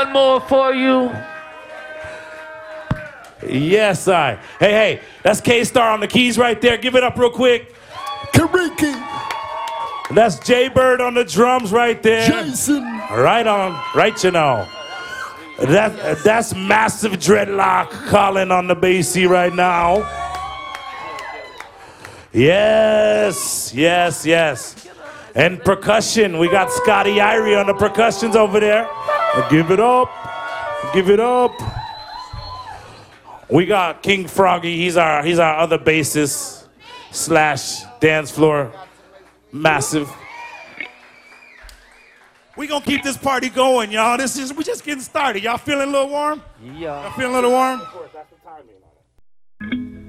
one more for you. Yes, I. Hey, that's K-Star on the keys right there. Give it up real quick. Kariki. That's Jay-Bird on the drums right there. Jason. Right on. Right, you know. That's Massive Dreadlock calling on the bassy right now. Yes. And percussion. We got Scotty Irie on the percussions over there. Give it up. We got King Froggy. He's our other bassist / dance floor massive. We gonna keep this party going, y'all. We just getting started. Y'all feeling a little warm? Yeah. Y'all feeling a little warm?